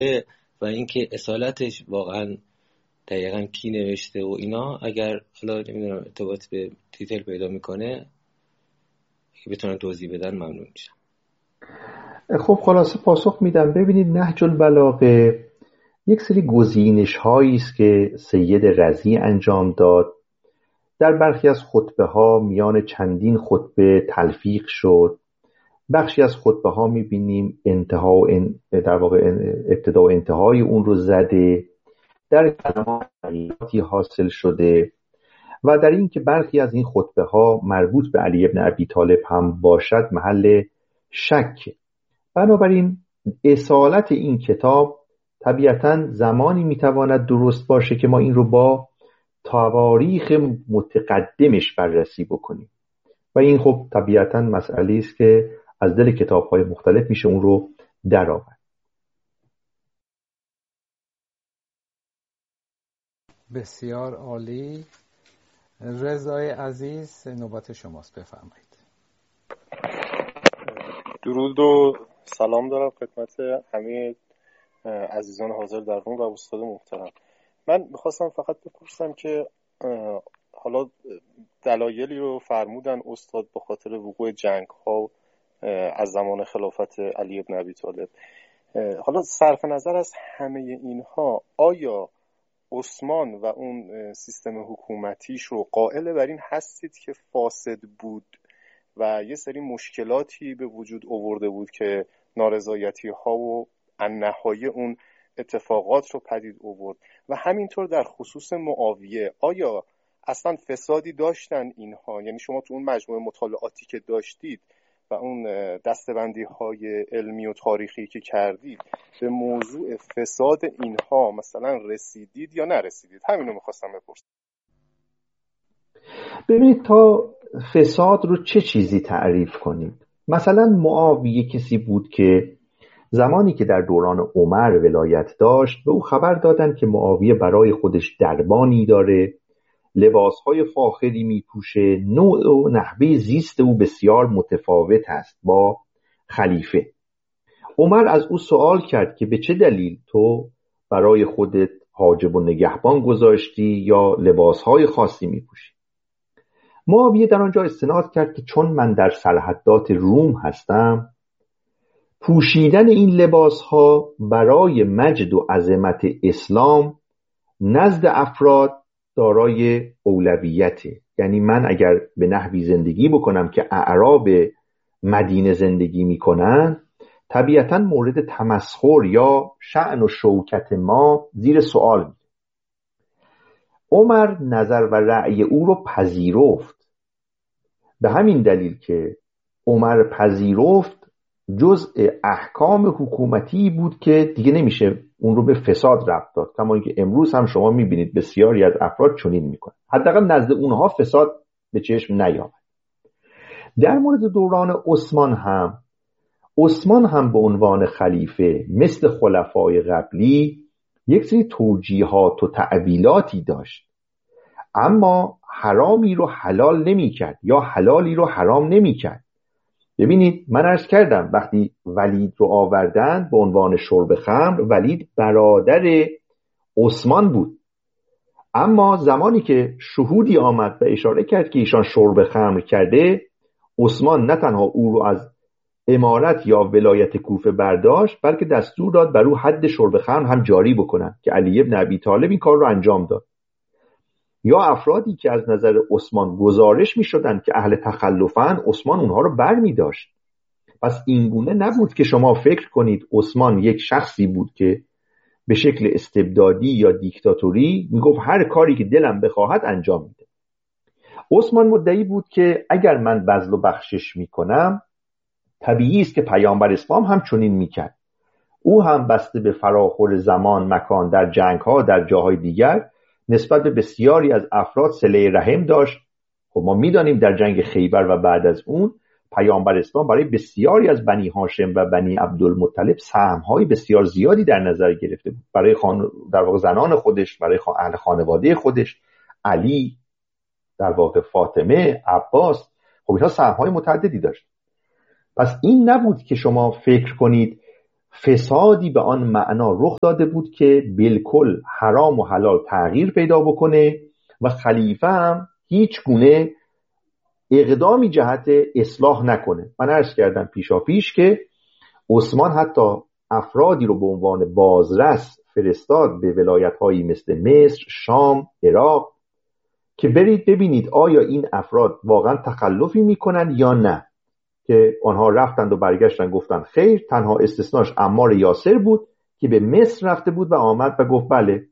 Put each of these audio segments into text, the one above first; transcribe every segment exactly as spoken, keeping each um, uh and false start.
و اینکه اصالتش واقعا دقیقاً کی نوشته و اینا، اگر حالا نمیدونم ارتباط به تیتل پیدا میکنه که بتونن توضیح بدن ممنون میشم. خب خلاصه پاسخ میدم. ببینید نهج البلاغه یک سری گزینش هایی است که سید رضی انجام داد. در برخی از خطبه ها میان چندین خطبه تلفیق شد. بخشی از خطبه ها میبینیم انتها و ان... در واقع ابتدا و انتهای اون رو زده، در کلمات تغییراتی حاصل شده و در این که برخی از این خطبه ها مربوط به علی ابن ابی طالب هم باشد محل شک. بنابراین اصالت این کتاب طبیعتاً زمانی میتواند درست باشه که ما این رو با تواریخ متقدمش بررسی بکنیم و این خب طبیعتاً مسئله است که از دل کتاب‌های مختلف میشه اون رو درآورد. بسیار عالی. رضای عزیز نوبت شماست، بفرمایید. درود و سلام دارم خدمت همه عزیزان حاضر در روم و استاد محترم. من می‌خواستم فقط بپرسم که حالا دلایلی رو فرمودن استاد به خاطر وقوع جنگ‌ها از زمان خلافت علی بن ابی طالب. حالا صرف نظر از همه اینها، آیا عثمان و اون سیستم حکومتیش رو قائل بر این هستید که فاسد بود و یه سری مشکلاتی به وجود آورده بود که نارضایتی ها و النهایه اون اتفاقات رو پدید آورد؟ و همینطور در خصوص معاویه، آیا اصلا فسادی داشتن اینها؟ یعنی شما تو اون مجموعه مطالعاتی که داشتید و اون دستبندی های علمی و تاریخی که کردید به موضوع فساد اینها مثلا رسیدید یا نرسیدید؟ همینو میخواستم بپرسم. ببینید تا فساد رو چه چیزی تعریف کنید. مثلا معاویه کسی بود که زمانی که در دوران عمر ولایت داشت به او خبر دادن که معاویه برای خودش دربانی داره، لباسهای فاخری میپوشه، نوع و نحوه زیست او بسیار متفاوت است با خلیفه. عمر از او سوال کرد که به چه دلیل تو برای خودت حاجب و نگهبان گذاشتی یا لباسهای خاصی میپوشی؟ معاویه در آنجا استناد کرد که چون من در سرحدات روم هستم، پوشیدن این لباسها برای مجد و عظمت اسلام نزد افراد دارای اولویته. یعنی من اگر به نحوی زندگی بکنم که اعراب مدینه زندگی میکنن، طبیعتاً مورد تمسخر یا شأن و شوکت ما زیر سوال میره. عمر نظر و رأی او رو پذیرفت. به همین دلیل که عمر پذیرفت جزء احکام حکومتی بود که دیگه نمیشه اون رو به فساد ربط داد، کما اینکه امروز هم شما میبینید بسیاری از افراد چنین میکنن. حداقل نزد اونها فساد به چشم نیامد. در مورد دوران عثمان هم عثمان هم به عنوان خلیفه مثل خلفای قبلی یک سری توجیهات و تعبیلاتی داشت، اما حرامی رو حلال نمیکرد یا حلالی رو حرام نمیکرد. ببینید من عرض کردم وقتی ولید رو آوردن به عنوان شرب خمر، ولید برادر عثمان بود، اما زمانی که شهودی آمد و اشاره کرد که ایشان شرب خمر کرده، عثمان نه تنها او رو از امارت یا ولایت کوفه برداشت، بلکه دستور داد بر او حد شرب خمر هم جاری بکنن که علی ابن ابی طالب این کار رو انجام داد. یا افرادی که از نظر عثمان گزارش می شدن که اهل تخلفن، عثمان اونها رو بر می داشت. پس اینگونه نبود که شما فکر کنید عثمان یک شخصی بود که به شکل استبدادی یا دیکتاتوری می گفت هر کاری که دلم بخواهد انجام میده. عثمان مدعی بود که اگر من بذل و بخشش می کنم طبیعی است که پیامبر اسلام هم چنین می کرد. او هم بسته به فراخور زمان مکان در جنگ ها در جاهای دیگر نسبت به بسیاری از افراد صله رحم داشت. خب ما میدانیم در جنگ خیبر و بعد از اون پیامبر اسلام برای بسیاری از بنی هاشم و بنی عبدالمطلب سهم‌های بسیار زیادی در نظر گرفته بود، برای خان... در واقع زنان خودش، برای خان... اهل خانواده خودش، علی، در واقع فاطمه، عباس. خب اینها سهم‌های متعددی داشت. پس این نبود که شما فکر کنید فسادی به آن معنا رخ داده بود که بالکل حرام و حلال تغییر پیدا بکنه و خلیفه هم هیچ گونه اقدامی جهت اصلاح نکنه. من عرض کردم پیشا پیش که عثمان حتی افرادی رو به عنوان بازرس فرستاد به ولایت‌هایی مثل مصر، شام، عراق که برید ببینید آیا این افراد واقعا تخلفی میکنن یا نه، که آنها رفتند و برگشتن گفتن خیر. تنها استثناش عمار یاسر بود که به مصر رفته بود و آمد و گفت بله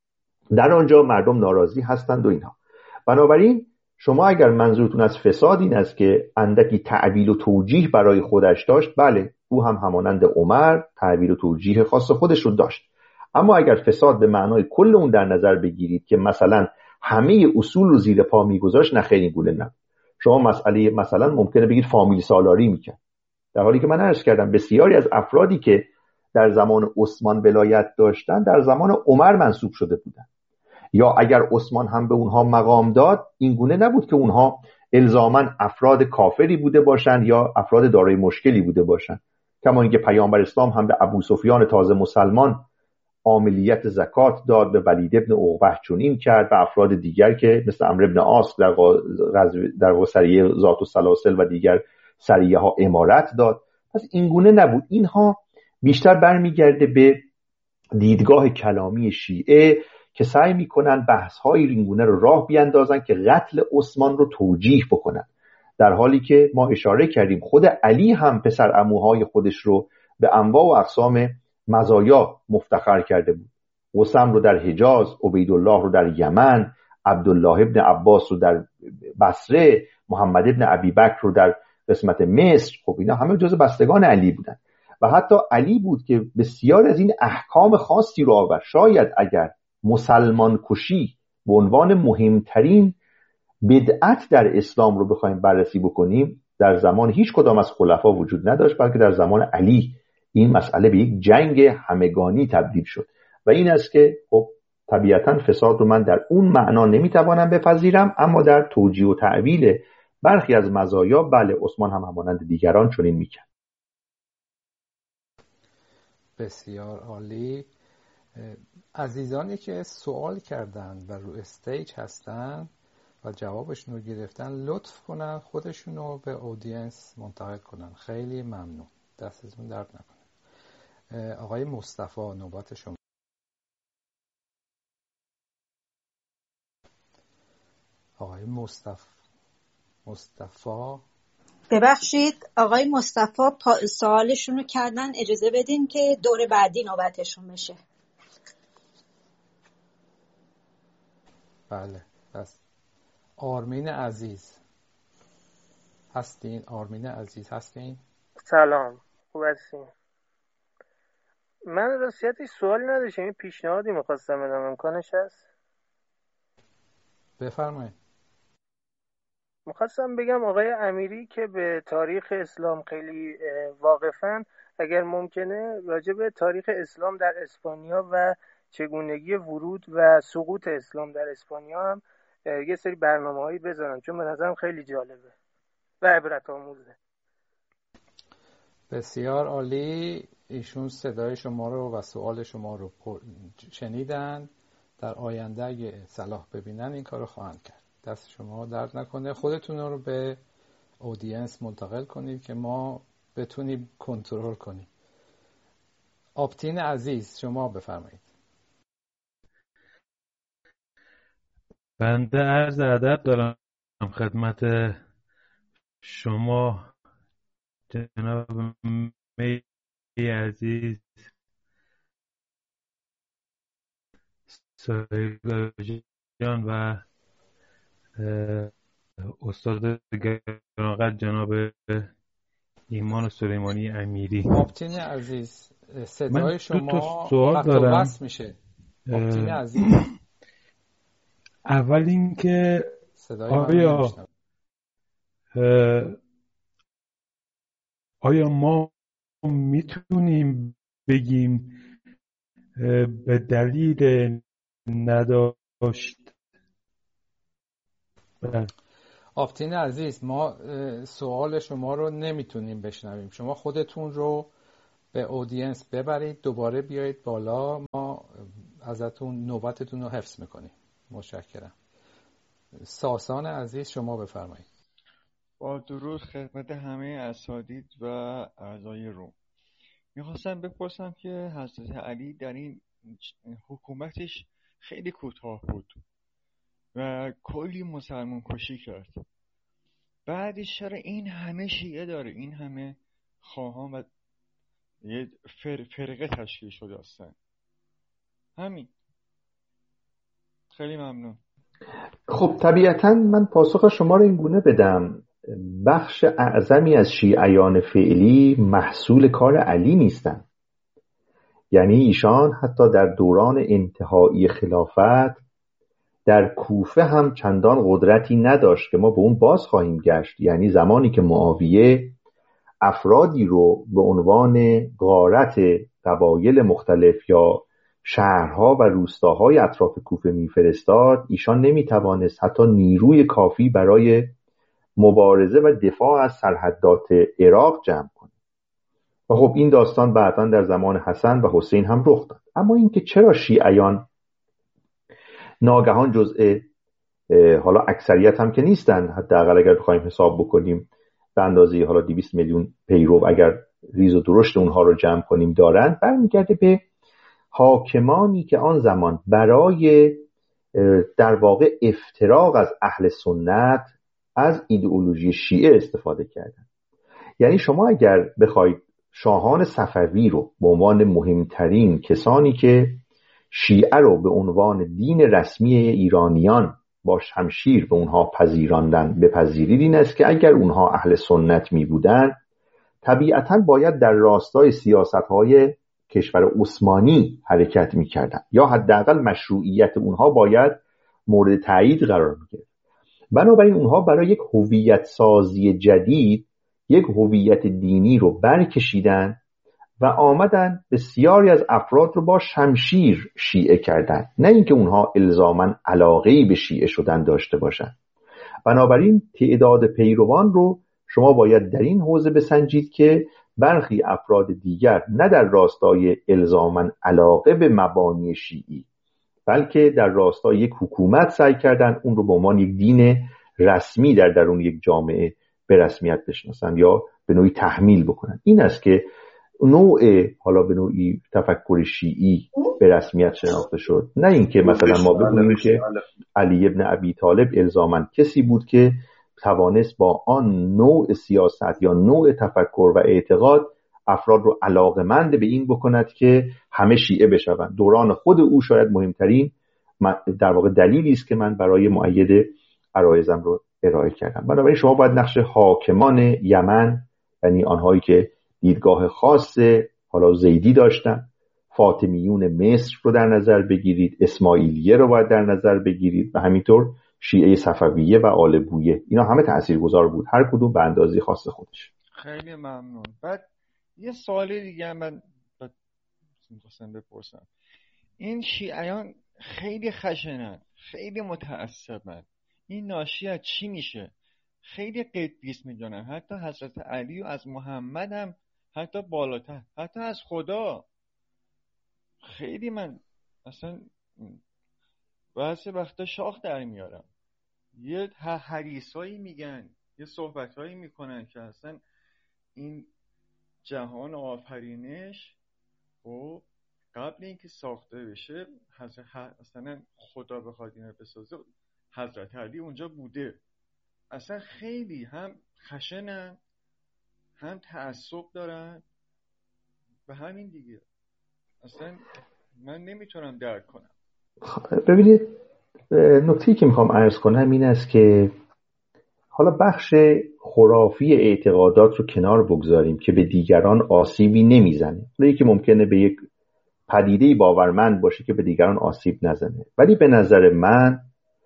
در آنجا مردم ناراضی هستند و اینها. بنابراین شما اگر منظورتون از فساد این است که اندکی تعبیل و توجیه برای خودش داشت، بله او هم همانند عمر تعبیل و توجیه خاص خودش رو داشت. اما اگر فساد به معنای کل اون در نظر بگیرید که مثلا همه اصول رو زیر پا میگذاشت، نه خیلی گونه نه. شما مسئله مثلا ممکنه بگید فامیل سالاری میکرد، در حالی که من عرض کردم بسیاری از افرادی که در زمان عثمان ولایت داشتن در زمان عمر منصوب شده بودن. یا اگر عثمان هم به اونها مقام داد، این گونه نبود که اونها الزاماً افراد کافری بوده باشند یا افراد دارای مشکلی بوده باشند. کما اینکه پیامبر اسلام هم به ابو سفیان تازه مسلمان عاملیت زکات داد، به ولید ابن عقبه چنین کرد و افراد دیگر که مثل عمرو ابن عاص در در سریه ذات السلاسل و دیگر سریه ها امارت داد. پس این گونه نبود. اینها بیشتر برمیگرده به دیدگاه کلامی شیعه که سعی میکنن بحث‌های اینگونه رو راه بیاندازن که قتل عثمان رو توجیه بکنن، در حالی که ما اشاره کردیم خود علی هم پسر عموهای خودش رو به انواع و اقسام مزایا مفتخر کرده بود. قسم رو در حجاز، عبیدالله رو در یمن، عبدالله ابن عباس رو در بصره، محمد ابن ابی بکر رو در قسمت مصر. خب اینا همه جزء بستگان علی بودن و حتی علی بود که بسیار از این احکام خاصی رو آورد. شاید اگر مسلمان کشی به عنوان مهمترین بدعت در اسلام رو بخوایم بررسی بکنیم، در زمان هیچ کدام از خلفا وجود نداشت، بلکه در زمان علی این مسئله به یک جنگ همگانی تبدیل شد و این است که خب طبیعتا فساد رو من در اون معنا نمیتوانم بپذیرم، اما در توجیه و تعویل برخی از مزایا بله عثمان هم همانند دیگران چنین میکرد. بسیار عالی. عزیزانی که سوال کردن و رو استیج هستن و جوابشون رو گرفتن، لطف کنن خودشون رو به اودینس منتقل کنن. خیلی ممنون، دستتون درد نکنه. آقای مصطفی نوبت شما. آقای مصطفی مصطفی ببخشید آقای مصطفی سوالشون رو کردن، اجازه بدین که دور بعدی نوبتشون بشه. بله بس. آرمین عزیز هستین؟ آرمین عزیز هستین؟ سلام، خوب هستین؟ من راستیتش سوالی نداشتم، این پیشنهادی میخواستم بدم، امکانش هست؟ بفرمایید. میخواستم بگم آقای امیری که به تاریخ اسلام خیلی واقفن، اگر ممکنه راجع به تاریخ اسلام در اسپانیا و چگونگی ورود و سقوط اسلام در اسپانیا هم یه سری برنامه‌هایی بذارن، چون به نظرم خیلی جالبه و عبرت آموزه. بسیار عالی. ایشون صدای شما رو و سوال شما رو شنیدن. در آینده اگه صلاح ببینن این کارو خواهند کرد. دست شما درد نکنه. خودتون رو به اودینس منتقل کنید که ما بتونیم کنترل کنیم. آپتین عزیز شما بفرمایید. بنده عرض ادب دارم خدمت شما جناب می عزیز، سهیل جان و استاد گرانقدر جناب ایمان سلیمانی امیری. آپتین عزیز صدای شما سوال دارم. بس میشه. آپتین عزیز اول این که آیا آیا ما میتونیم بگیم به دلیل نداشت؟ آپتین عزیز ما سوال شما رو نمیتونیم بشنویم. شما خودتون رو به اودینس ببرید، دوباره بیایید بالا، ما ازتون نوبتتون رو حفظ میکنیم. متشکرم. ساسان عزیز شما بفرمایید. با درود خدمت همه اساتید و اعضای روم. میخواستم بپرسم که حضرت علی در این حکومتش خیلی کوتاه بود و کلی مسلمان کشی کرد، بعدش چرا این همه شیعه داره، این همه خواهان و یه فر فرقه تشکیل شده هستن؟ همین. خیلی ممنون. خب طبیعتا من پاسخ شما رو این گونه بدم، بخش اعظمی از شیعیان فعلی محصول کار علی نیستن. یعنی ایشان حتی در دوران انتهایی خلافت در کوفه هم چندان قدرتی نداشت که ما به اون باز خواهیم گشت. یعنی زمانی که معاویه افرادی رو به عنوان غارت قبایل مختلف یا شهرها و روستاهای اطراف کوفه میفرستاد، ایشان نمیتوانست حتی نیروی کافی برای مبارزه و دفاع از سرحدات عراق جمع کنه. و خب این داستان بعداً در زمان حسن و حسین هم رخ داد. اما اینکه چرا شیعیان ناگهان جزء حالا اکثریت هم که نیستن، حداقل اگر بخوایم حساب بکنیم به اندازه حالا دویست میلیون پیرو اگر ریز و درشت اونها رو جمع کنیم دارن، برمیگرده به حاکمانی که آن زمان برای در واقع افتراق از اهل سنت از ایدئولوژی شیعه استفاده کردن. یعنی شما اگر بخواید شاهان صفوی رو به عنوان مهمترین کسانی که شیعه رو به عنوان دین رسمی ایرانیان با شمشیر به اونها پذیراندن بپذیرید، این است که اگر اونها اهل سنت می بودن طبیعتاً باید در راستای سیاست‌های کشور عثمانی حرکت می کردن، یا حداقل مشروعیت اونها باید مورد تایید قرار می گرفت. بنابراین اونها برای یک هویت سازی جدید یک هویت دینی رو برکشیدن و آمدن بسیاری از افراد رو با شمشیر شیعه کردن، نه اینکه اونها الزاماً علاقه‌ای به شیعه شدن داشته باشن. بنابراین تعداد پیروان رو شما باید در این حوزه بسنجید که برخی افراد دیگر نه در راستای الزاماً علاقه به مبانی شیعی، بلکه در راستای یک حکومت سعی کردن اون رو به عنوان یک دین رسمی در درون یک جامعه به رسمیت بشناسن یا به نوعی تحمیل بکنن. این است که نوع حالا به نوعی تفکر شیعی به رسمیت شناخته شد، نه اینکه مثلا ما بگوییم که علی ابن ابی طالب الزاماً کسی بود که توانست با آن نوع سیاست یا نوع تفکر و اعتقاد افراد رو علاقمند به این بکند که همه شیعه بشوند. دوران خود او شاید مهمترین در واقع دلیلی است که من برای مؤید عرایضم رو ارائه کردم. بنابراین شما باید نقش حاکمان یمن، یعنی آنهایی که دیدگاه خاص حالا زیدی داشتن، فاطمیون مصر رو در نظر بگیرید، اسماعیلیه رو باید در نظر بگیرید و همینطور شیعه صفویه و آل بویه. اینا همه تاثیرگذار بود، هر کدوم به اندازه خاص خودش. خیلی ممنون. بعد یه سوال دیگه من می‌خواستم بپرسم. این شیعیان خیلی خشنن، خیلی متعصبن. این ناشی از چی میشه؟ خیلی قدیس میدونن، حتی حضرت علی و از محمد هم حتی بالاتر، حتی از خدا. خیلی من اصلا بعضی وقتا شاخ در میارم. یه حدیثایی میگن، یه صحبتایی میکنن که اصلا این جهان آفرینش و قبل اینکه ساخته بشه اصلا خدا بخواد اینو بسازه حضرت علی اونجا بوده. اصلا خیلی هم خشنن هم تعصب دارن و همین دیگه. اصلا من نمیتونم درک کنم. ببینید نکته‌ای که میخوام عرض کنم این است که حالا بخش خرافی اعتقادات رو کنار بگذاریم که به دیگران آسیبی نمیزنه. حالا یکی ممکنه به یک پدیده‌ای باورمند باشه که به دیگران آسیب نزنه، ولی به نظر من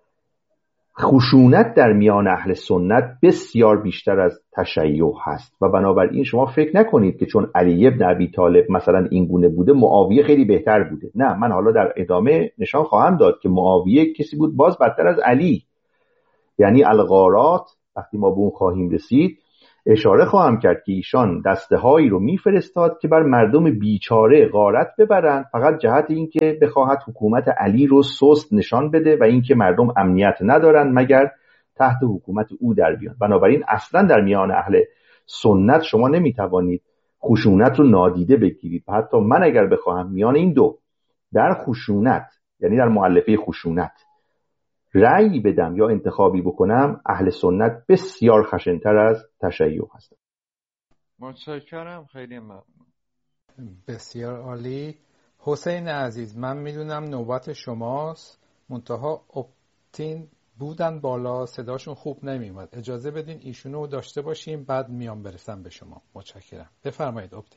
خشونت در میان اهل سنت بسیار بیشتر از تشیع هست و بنابراین شما فکر نکنید که چون علی ابن ابی طالب مثلا این گونه بوده معاویه خیلی بهتر بوده. نه، من حالا در ادامه نشان خواهم داد که معاویه کسی بود باز بدتر از علی. یعنی الغارات وقتی ما به اون خواهیم رسید اشاره خواهم کرد که ایشان دسته هایی رو میفرستاد که بر مردم بیچاره غارت ببرند، فقط جهت اینکه بخواهد حکومت علی رو سست نشان بده و اینکه مردم امنیت ندارند مگر تحت حکومت او در بیان. بنابراین اصلا در میان اهل سنت شما نمیتوانید خشونت رو نادیده بگیرید. حتی من اگر بخواهم میان این دو در خشونت، یعنی در مؤلفه خشونت، رأی بدم یا انتخابی بکنم، اهل سنت بسیار خشن‌تر از تشیع هستند. متشکرم، خیلی ممنون. بسیار عالی. حسین عزیز، من میدونم نوبت شماست، منتها اپتین بودن بالا، صداشون خوب نمیومد. اجازه بدین ایشونو داشته باشیم بعد میام برسم به شما. متشکرم. بفرمایید اپتین.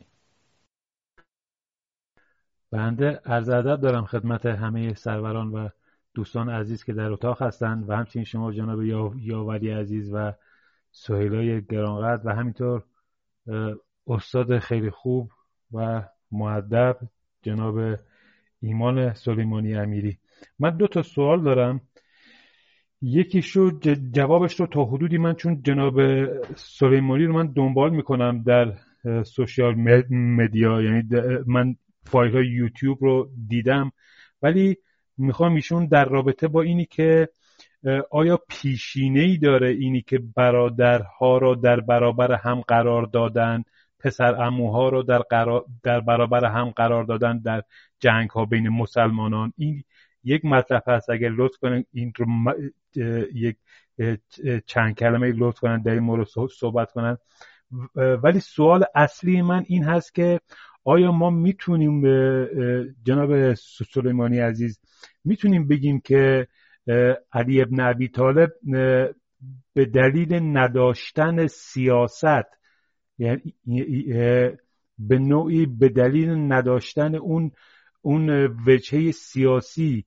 بنده عرض ادب دارم خدمت همه سروران و دوستان عزیز که در اتاق هستند و همچنین شما جناب یاوری عزیز و سهیلای گرانقدر و همینطور استاد خیلی خوب و مؤدب جناب ایمان سلیمانی امیری. من دو تا سوال دارم. یکیشو جوابش رو تا حدودی من چون جناب سلیمانی رو من دنبال میکنم در سوشیال مدیا، یعنی من فایل های یوتیوب رو دیدم، ولی میخوام ایشون در رابطه با اینی که آیا پیشینه‌ای داره اینی که برادرها رو در برابر هم قرار دادن، پسر عموها رو در, قرار در برابر هم قرار دادن در جنگ ها بین مسلمانان؟ این یک مطلب هست، اگر لطف کنن این رو م... یک چند کلمه لطف کنن در این مورد صحبت کنن. ولی سوال اصلی من این هست که آیا ما میتونیم جناب سلیمانی عزیز میتونیم بگیم که علی ابن ابی طالب به دلیل نداشتن سیاست، یعنی به نوعی به دلیل نداشتن اون اون وجهه سیاسی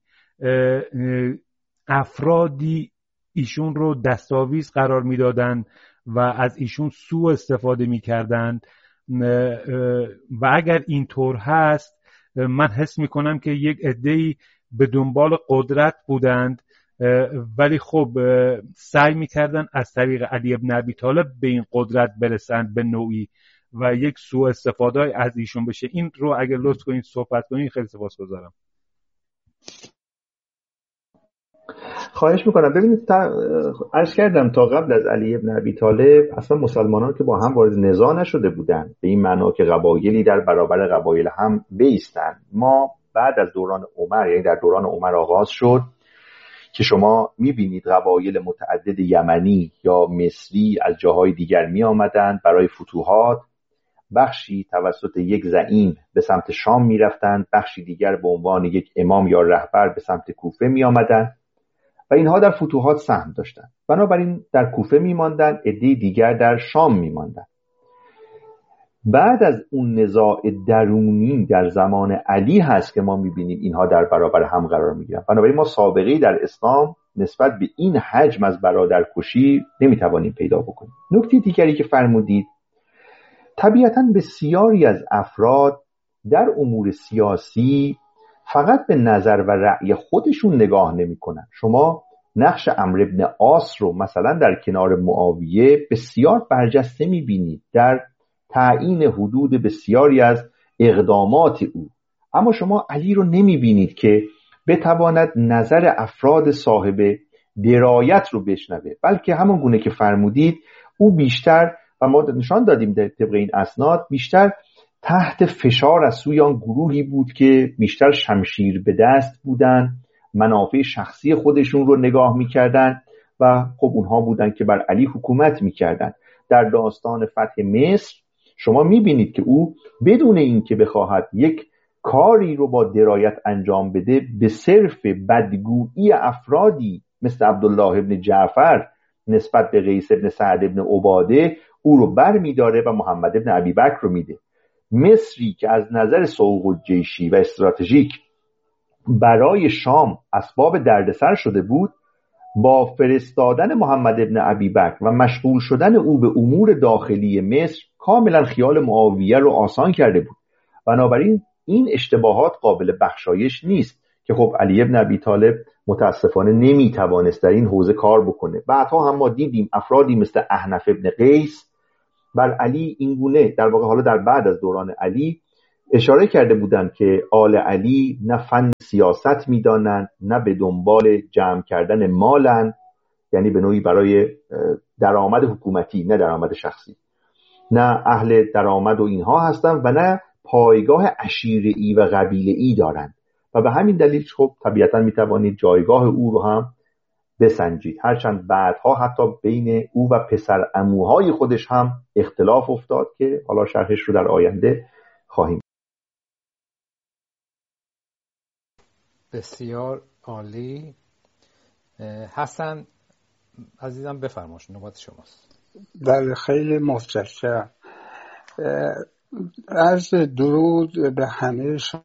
افرادی ایشون رو دستاویز قرار میدادن و از ایشون سوء استفاده میکردند، و اگر اینطور هست من حس میکنم که یک عده‌ای به دنبال قدرت بودند ولی خب سعی میکردن از طریق علی ابن ابی طالب به این قدرت برسند به نوعی و یک سوء استفاده از ایشون بشه. این رو اگر لطف کنید صحبت کنید خیلی سپاسگزارم. خواهش میکنم. ببینید تا... عرض کردم تا قبل از علی ابن ابی طالب اصلا مسلمانان که با هم وارد نزاع نشده بودن به این معنا که قبایلی در برابر قبایل هم بایستن. ما بعد از دوران عمر، یعنی در دوران عمر آغاز شد که شما میبینید قبایل متعدد یمنی یا مصری از جاهای دیگر می آمدند برای فتوحات. بخشی توسط یک زعیم به سمت شام می رفتند، بخشی دیگر به عنوان یک امام یا رهبر به سمت کوفه می آمدند و اینها در فتوحات سهم داشتند. بنابراین در کوفه می ماندند، عده دیگر در شام می ماندند. بعد از اون نزاع درونی در زمان علی هست که ما می بینیم اینها در برابر هم قرار می گیرند. بنابراین ما سابقه‌ای در اسلام نسبت به این حجم از برادرکشی نمی توانیم پیدا بکنیم. نکته دیگری که فرمودید، طبیعتاً بسیاری از افراد در امور سیاسی فقط به نظر و رأی خودشون نگاه نمی کنن. شما نقش عمرو بن عاص رو مثلا در کنار معاویه بسیار برجسته می بینید در تعیین حدود بسیاری از اقدامات او، اما شما علی رو نمی بینید که بتواند نظر افراد صاحب درایت رو بشنوه، بلکه همون گونه که فرمودید او بیشتر، و ما نشان دادیم در طبق این اسناد، بیشتر تحت فشار از سوی آن گروهی بود که بیشتر شمشیر به دست بودن، منافع شخصی خودشون رو نگاه میکردن و خب اونها بودن که بر علی حکومت میکردن. در داستان فتح مصر شما میبینید که او بدون اینکه بخواهد یک کاری رو با درایت انجام بده، به صرف بدگویی افرادی مثل عبدالله ابن جعفر نسبت به قیس ابن سعد ابن عباده او رو بر میداره و محمد ابن ابی بکر رو میده. مصری که از نظر سوق الجیشی و استراتژیک برای شام اسباب دردسر شده بود، با فرستادن محمد ابن ابی بکر و مشغول شدن او به امور داخلی مصر کاملا خیال معاویه رو آسان کرده بود. بنابراین این اشتباهات قابل بخشایش نیست که خب علی ابن ابی طالب متاسفانه نمیتوانست در این حوزه کار بکنه. بعدها هم ما دیدیم افرادی مثل احنف ابن قیس بر علی این گونه، در واقع حالا در بعد از دوران علی اشاره کرده بودند که آل علی نه فن سیاست میدانند، نه به دنبال جمع کردن مالند، یعنی به نوعی برای درآمد حکومتی نه درآمد شخصی، نه اهل درآمد و اینها هستند و نه پایگاه عشیره‌ای و قبیله‌ای دارند و به همین دلیل خب طبیعتاً میتوانید جایگاه او رو هم بسنجید، هرچند بعدها حتی بین او و پسر عموهای خودش هم اختلاف افتاد که حالا شرحش رو در آینده خواهیم. بسیار عالی. حسن عزیزم بفرمایید، نوبت شماست. بله خیلی متشکرم. عرض درود به همه شما.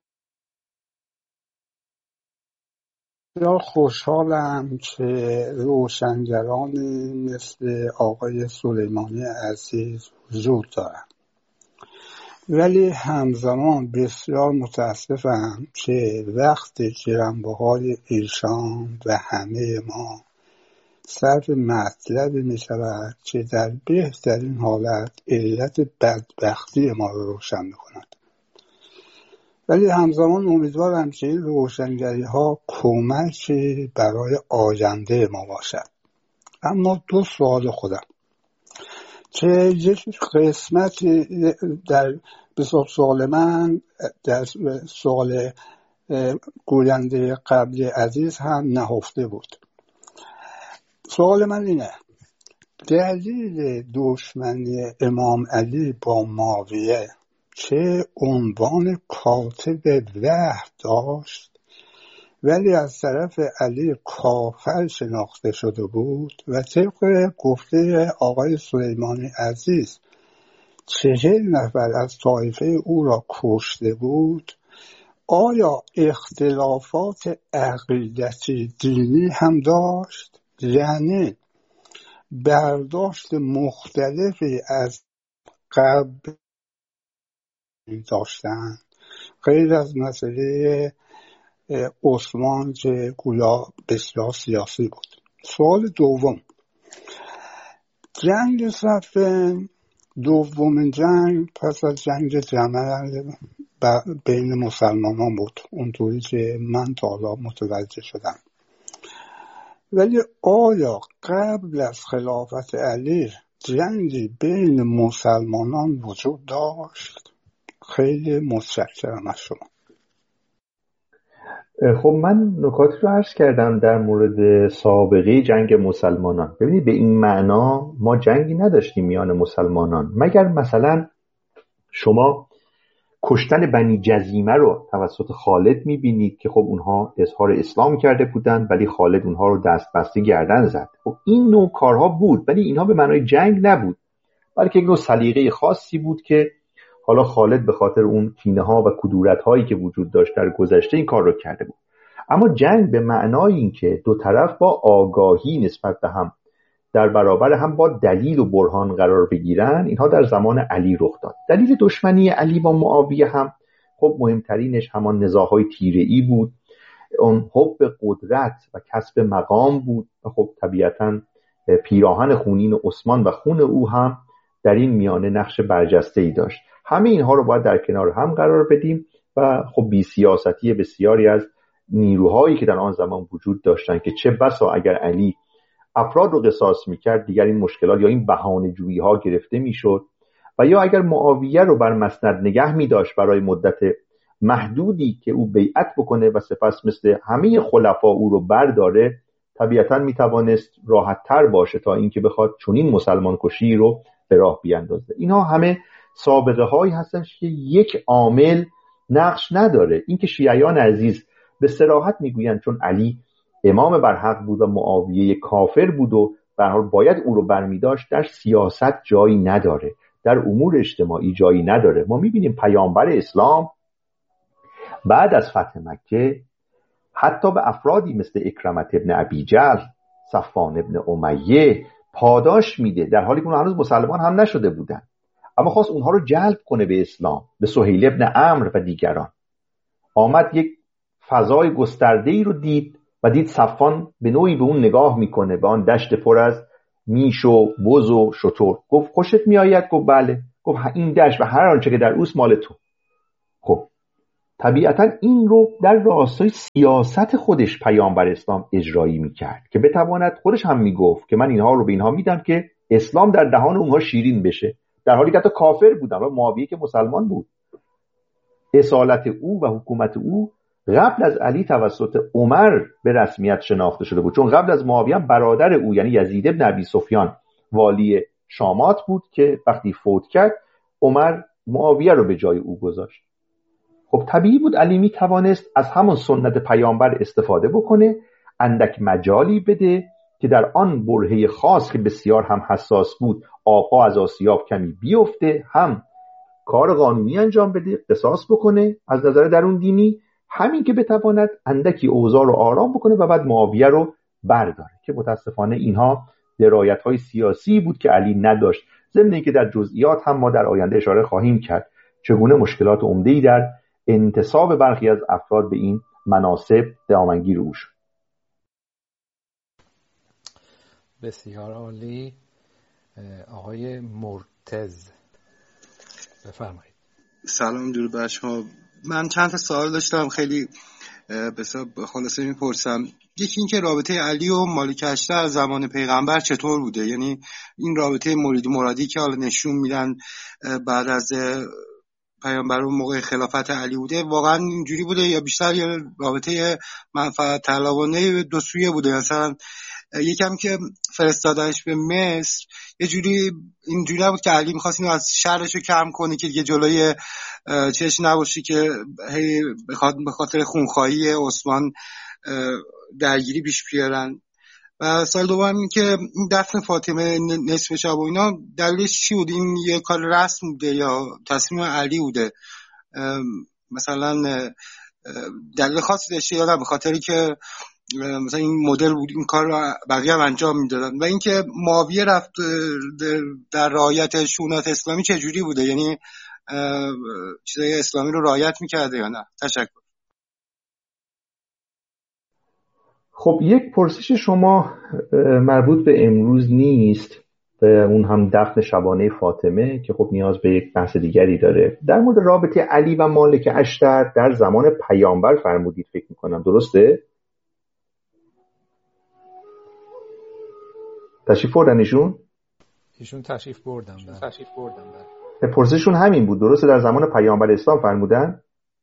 بسیار خوشحالم که روشنگرانی مثل آقای سلیمانی عزیز وجود دارند، ولی همزمان بسیار متاسفم که وقتی گرانبهای ایشان و همه ما صرف مطلبی می شود که در بهترین حالت علت بدبختی ما رو روشن می کند، ولی همزمان امیدوارم که این روشنگری ها کمکی برای آینده ما باشد. اما دو سوال خودم که یک قسمت در بسیار سوال من در سوال گوینده قبلی عزیز هم نهفته بود. سوال من اینه: دلیل دشمنی امام علی با معاویه که عنوان کاتب وحی داشت ولی از طرف علی کافر شناخته شده بود و طبق گفته آقای سلیمانی عزیز چهل نفر از طایفه او را کشته بود، آیا اختلافات عقیدتی دینی هم داشت؟ یعنی برداشت مختلفی از قبل داشتن غیر از مسئله عثمان که گویا بسیار سیاسی بود؟ سوال دوم: جنگ صفین، دومین جنگ پس از جنگ جمل بین مسلمانان بود اونطوری که من تا حالا متوجه شدم، ولی آیا قبل از خلافت علی جنگی بین مسلمانان وجود داشت؟ خیلی متشکرم از شما. خب من نکاتی رو عرض کردم در مورد سابقه جنگ مسلمانان. ببینید به این معنا ما جنگی نداشتیم میان مسلمانان، مگر مثلا شما کشتن بنی جزیمه رو توسط خالد میبینید که خب اونها اظهار اسلام کرده بودن ولی خالد اونها رو دست بسته گردن زد. خب این نوع کارها بود ولی اینها به معنای جنگ نبود، بلکه یک نوع سلیقه خاصی بود که حالا خالد به خاطر اون کینه ها و کدورت هایی که وجود داشت در گذشته این کار رو کرده بود. اما جنگ به معنای این که دو طرف با آگاهی نسبت به هم در برابر هم با دلیل و برهان قرار بگیرن، اینها در زمان علی رخ داد. دلیل دشمنی علی با معاویه هم خب مهمترینش همان نزاع‌های تیره‌ای بود، اون حب قدرت و کسب مقام بود و خب طبیعتاً پیراهن خونین عثمان و خون او هم در این میانه نقش برجسته‌ای داشت. همه اینها رو باید در کنار هم قرار بدیم و خب بی سیاستی بسیاری از نیروهایی که در آن زمان وجود داشتن که چه بسا اگر علی افراد رو قصاص میکرد دیگر این مشکلات یا این بهانه جویی ها گرفته میشد، و یا اگر معاویه رو بر مسند نگه میداشت برای مدت محدودی که او بیعت بکنه و سپس مثل همه خلفا او رو برداره، طبیعتاً میتوانست راحت تر باشه تا اینکه بخواد چنین مسلمان کشی رو به راه بیاندازه. اینها همه سابقه هایی هستن که یک عامل نقش نداره. اینکه شیعیان عزیز به صراحت میگویند چون علی امام برحق بود و معاویه کافر بود و به هر حال باید او رو برمی‌داشت، در سیاست جایی نداره، در امور اجتماعی جایی نداره. ما میبینیم پیامبر اسلام بعد از فتح مکه حتی به افرادی مثل اکرمه ابن ابی جهل، صفوان ابن امیه پاداش میده در حالی که اونها هنوز مسلمان هم نشده بودن، اما خواست اونها رو جلب کنه به اسلام. به سهیل ابن عمرو و دیگران آمد، یک فضای گسترده‌ای رو دید و دید صفوان به نوعی به اون نگاه میکنه، به آن دشت پر از میش و بز و شتر. گفت خوشت میآید؟ گفت بله. گفت این دشت و هر آنچه که در اوست مال تو. خب طبیعتا این رو در راستای سیاست خودش پیامبر اسلام اجرایی میکرد که بتواند، خودش هم میگفت که من اینها رو به اینها میدم که اسلام در دهان اونها شیرین بشه، در حالی که حتی کافر بودن و معاویه که مسلمان بود. اصالت او و حکومت او قبل از علی توسط عمر به رسمیت شناخته شده بود، چون قبل از معاویه برادر او یعنی یزید بن ابی سفیان والی شامات بود که وقتی فوت کرد عمر معاویه رو به جای او گذاشت. خب طبیعی بود علی می توانست از همون سنت پیامبر استفاده بکنه، اندک مجالی بده که در آن برهه خاص که بسیار هم حساس بود آبها از آسیاب کمی بیفته، هم کار قانونی انجام بده، قصاص بکنه از نظر درون دینی، همین که بتواند اندکی اوضاع رو آرام بکنه و بعد معاویه رو برداره، که متاسفانه اینها درایت‌های سیاسی بود که علی نداشت. ضمن اینکه در جزئیات هم ما در آینده اشاره خواهیم کرد چگونه مشکلات عمده‌ای در انتصاب برخی از افراد به این مناصب دامنگیر او شد. بسیار عالی. آقای مرتضی بفرمایید. سلام، درود بر شما. من چند تا سوال داشتم، خیلی بسیار خلاصه میپرسم. یکی این که رابطه علی و مالک اشتر زمان پیغمبر چطور بوده؟ یعنی این رابطه مرید و مرادی که حالا نشون میدن بعد از پیامبر و موقع خلافت علی بوده، واقعا اینجوری بوده یا بیشتر یا رابطه منفعت طلبانه دو سویه بوده؟ مثلا یکم که فرستادنش به مصر یه جوری اینجوری نبود که علی می‌خواست اینو از شرشو کم کنه که دیگه جلوی چش نباشی که هی به خاطر خونخواهی عثمان درگیری پیش بیارن. و سال دوم این که دفن فاطمه نصف شب و اینا دلیلش چی بود؟ این یه کار رسم بوده یا تصمیم علی بوده؟ مثلا دلیل خاصی داشته یا نه؟ به خاطری که مثلا این مدل بود این کار رو بقیه هم انجام میدادن. و اینکه معاویه رفت در رعایت شونات اسلامی چه جوری بوده؟ یعنی چیزای اسلامی رو رعایت میکرده یا نه؟ تشکر. خب یک پرسش شما مربوط به امروز نیست، به اون هم دفن شبانه فاطمه که خب نیاز به یک بحث دیگری داره. در مورد رابطه علی و مالک اشتر در زمان پیامبر فرمودید فکر میکنم، درسته؟ تشریف بردن ایشون؟ ایشون تشریف بردن. تشریف بردن. پرسششون همین بود، درسته؟ در زمان پیامبر اسلام فرمودن؟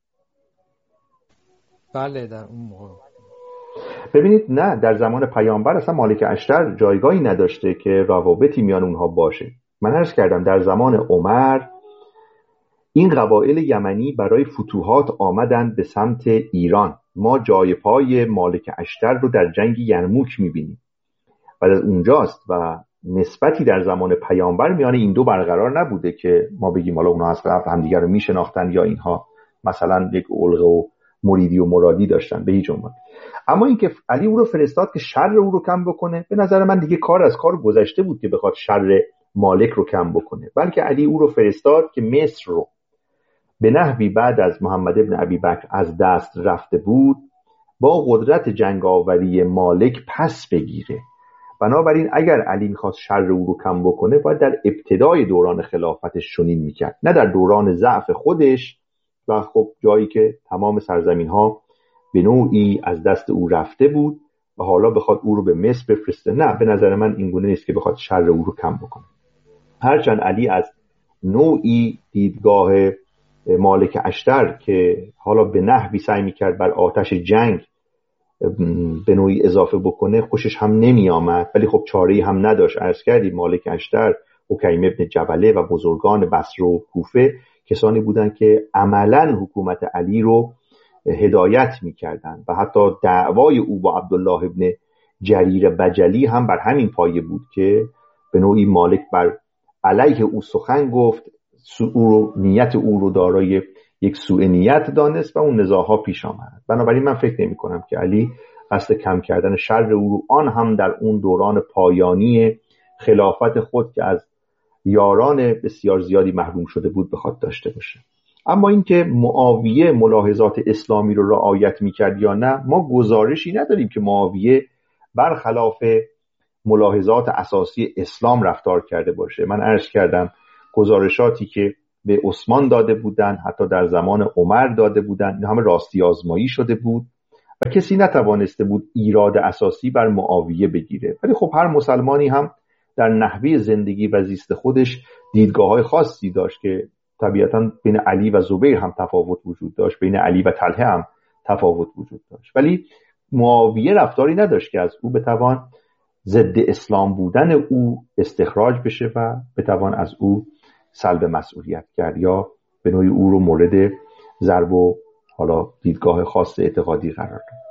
بله در اون موقع. ببینید نه، در زمان پیامبر اصلا مالک اشتر جایگاهی نداشته که روابطی میان اونها باشه. من عرض کردم در زمان عمر این قبایل یمنی برای فتوحات آمدند به سمت ایران. ما جای پای مالک اشتر رو در جنگ یرموک میبینیم و از اونجاست و نسبتی در زمان پیامبر میان این دو برقرار نبوده که ما بگیم حالا اونها از قبل همدیگر رو میشناختن یا اینها مثلا یک علقه و مریدی و مرادی داشتن، به هیچ عنوان. اما اینکه علی او رو فرستاد که شر او رو کم بکنه، به نظر من دیگه کار از کار گذشته بود که بخواد شر مالک رو کم بکنه، بلکه علی او رو فرستاد که مصر رو به نحوی بعد از محمد ابن ابی بکر از دست رفته بود با قدرت جنگاوری مالک پس بگیره. بنابراین اگر علی میخواست شر او رو کم بکنه باید در ابتدای دوران خلافتش چنین میکرد، نه در دوران ضعف خودش و خب جایی که تمام سرزمین ها به نوعی از دست او رفته بود و حالا بخواد او رو به مصر بفرسته. نه، به نظر من این گونه نیست که بخواد شر او رو کم بکنه. هرچند علی از نوعی دیدگاه مالک اشتر که حالا به نحوی سعی میکرد بر آتش جنگ به نوعی اضافه بکنه خوشش هم نمی آمد، ولی خب چاره‌ای هم نداشت. عرض کردیم مالک اشتر، حکیم ابن جبله و بزرگان بصره و کوفه کسانی بودند که عملاً حکومت علی رو هدایت می‌کردند و حتی دعوای او با عبدالله ابن جریر بجلی هم بر همین پایه بود که به نوعی مالک بر علیه او سخن گفت، او رو نیت او رو دارای یک سوء نیت دانست و اون نزاع‌ها پیش آمد. بنابراین من فکر نمی‌کنم که علی قصد کم کردن شر او رو، آن هم در اون دوران پایانی خلافت خود که از یاران بسیار زیادی محروم شده بود بخواد داشته باشه. اما اینکه معاویه ملاحظات اسلامی رو رعایت می‌کرد یا نه، ما گزارشی نداریم که معاویه برخلاف ملاحظات اساسی اسلام رفتار کرده باشه. من عرض کردم گزارشاتی که به عثمان داده بودن، حتی در زمان عمر داده بودن، این همه راستی آزمایی شده بود و کسی نتوانسته بود ایراد اساسی بر معاویه بگیره. ولی خب هر مسلمانی هم در نحوه زندگی و زیست خودش دیدگاه‌های خاصی داشت که طبیعتاً بین علی و زبیر هم تفاوت وجود داشت، بین علی و طلحه هم تفاوت وجود داشت، ولی معاویه رفتاری نداشت که از او بتوان ضد اسلام بودن او استخراج بشه و بتوان از او سلب مسئولیت کرد یا به نوعی او رو مورد ضرب و حالا دیدگاه خاص اعتقادی قرار داد.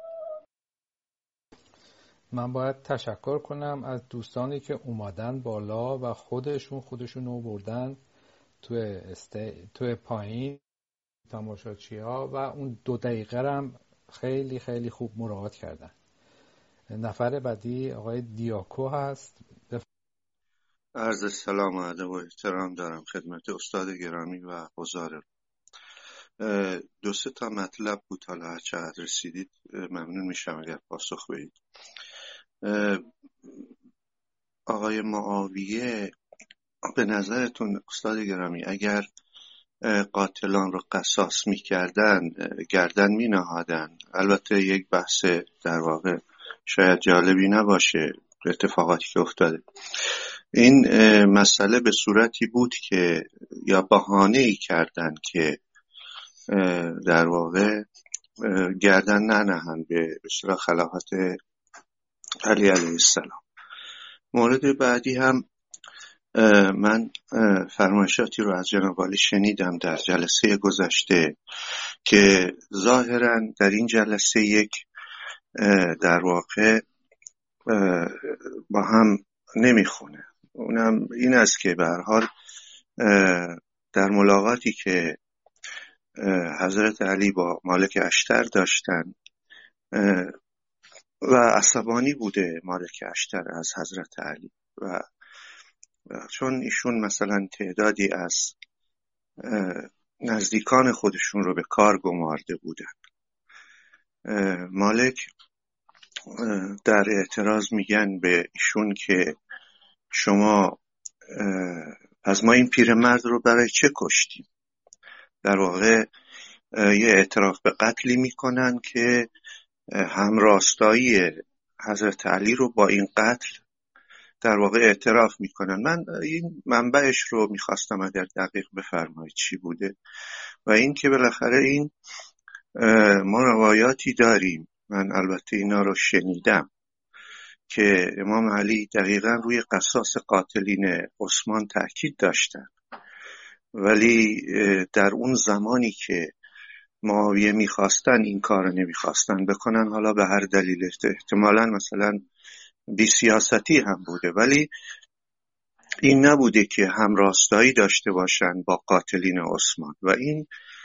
من باید تشکر کنم از دوستانی که اومدن بالا و خودشون خودشون رو بردن توی استه... توی پایین تماشاچی‌ها و اون دو دقیقه هم خیلی خیلی خوب مراعات کردن. نفر بعدی آقای دیاکو هست. بف... عرض سلام و ادب و احترام دارم خدمت استاد گرامی و حضار. دو سه تا مطلب بود، حالا هر چقدر رسیدید ممنون میشم اگر پاسخ بدید. آقای معاویه به نظرتون استاد گرامی اگر قاتلان رو قصاص میکردن گردن مینهادن؟ البته یک بحث در واقع شاید جالبی نباشه اتفاقاتی که افتاده، این مسئله به صورتی بود که یا بهانه‌ای کردن که در واقع گردن ننهن به اصطلاح خلافت علی علیه السلام. مورد بعدی هم من فرمایشاتی رو از جناب عالی شنیدم در جلسه گذشته که ظاهراً در این جلسه یک در واقع با هم نمیخونه. اونم این است که به هر حال در ملاقاتی که حضرت علی با مالک اشتر داشتن و عصبانی بوده مالک اشتر از حضرت علی و چون ایشون مثلا تعدادی از نزدیکان خودشون رو به کار گمارده بودن، مالک در اعتراض میگن به ایشون که شما از ما این پیرمرد رو برای چه کشتیم؟ در واقع یه اعتراف به قتلی میکنن که هم راستایی حضرت علی رو با این قتل در واقع اعتراف میکنن. من این منبعش رو میخواستم اگر دقیق بفرمایید چی بوده و این که بالاخره این ما روایاتی داریم، من البته اینا رو شنیدم، که امام علی دقیقا روی قصاص قاتلین عثمان تأکید داشتن، ولی در اون زمانی که معاویه میخواستن این کار رو نمیخواستن بکنن، حالا به هر دلیل احتمالاً مثلا بی سیاستی هم بوده، ولی این نبوده که هم راستایی داشته باشن با قاتلین عثمان و این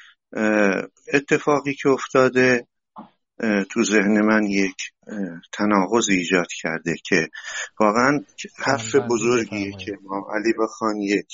اتفاقی که افتاده تو ذهن من یک تناقض ایجاد کرده که واقعا حرف بزرگیه که ما علی بخوان یک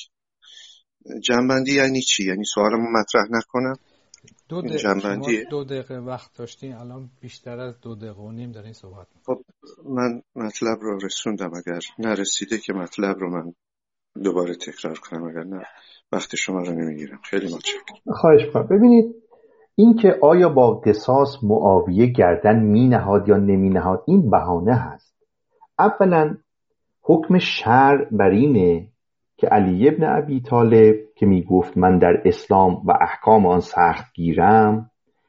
جنبندی یعنی چی؟ یعنی سوالمو مطرح نکنم؟ دو دقیقه دو دقیقه وقت داشتین، الان بیشتر از دو دقیقه و نیم دارین صحبت می‌کنید. خب من مطلب رو رسوندم، اگر نرسیده که مطلب رو من دوباره تکرار کنم، اگر نه وقت شما رو نمیگیرم. خیلی متشکرم. خواهش می‌کنم. ببینید این که آیا با قصاص معاویه گردن می‌نهاد یا نمی‌نهاد این بهانه هست. اولا حکم شرع بر اینه که علی ابن ابی طالب که میگفت من در اسلام و احکام آن سخت گیرم،